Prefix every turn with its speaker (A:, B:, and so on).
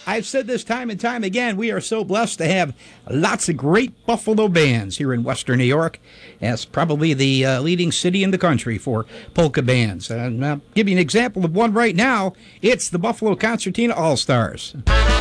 A: I've said this time and time again, we are so blessed to have lots of great Buffalo bands here in Western New York. It's probably the leading city in the country for polka bands. And I'll give you an example of one right now. It's the Buffalo Concertina All-Stars.